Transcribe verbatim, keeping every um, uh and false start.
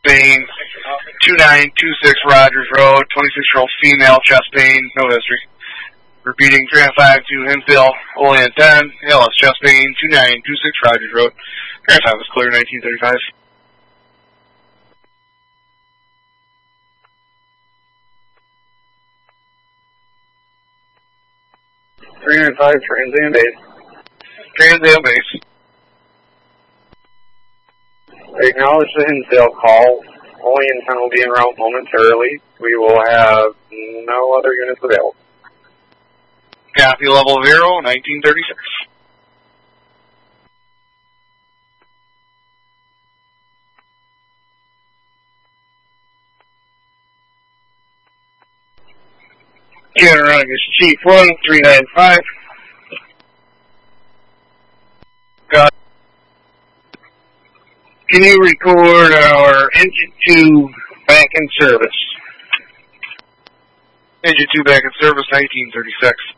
pain, two nine two six Rogers Road, twenty-six-year-old female, chest pain, no history. Repeating, three nine five to Hinsdale, Olean ten, A L S chest pain, two nine two six Rogers Road. three nine five was clear, nineteen thirty-five. three nine five, Trans Am base. Trans Am base. Acknowledge the Hinsdale call. Olean ten will be en route momentarily. We will have no other units available. Copy, level zero, nineteen thirty-six. Canada Chief one, three nine five. Got. Can you record our engine two back in service? Engine two back in service, nineteen thirty-six.